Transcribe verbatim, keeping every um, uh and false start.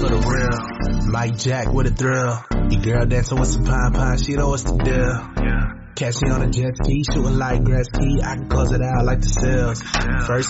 for the real. Mike Jack with a thrill. Your girl dancing with some pine pine, she know what's the deal. Catch me on a jet ski, shooting like Gretzky. I can close it out like the sales. First